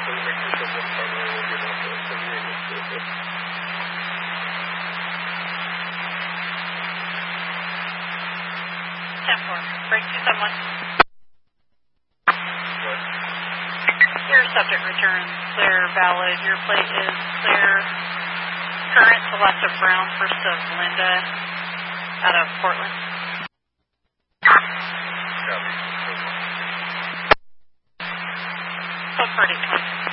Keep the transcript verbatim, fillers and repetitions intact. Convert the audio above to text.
ten four, break two seven one. Your subject returns clear, valid. Your plate is clear. Current to left of Brown, first of Linda, out of Portland. So pretty.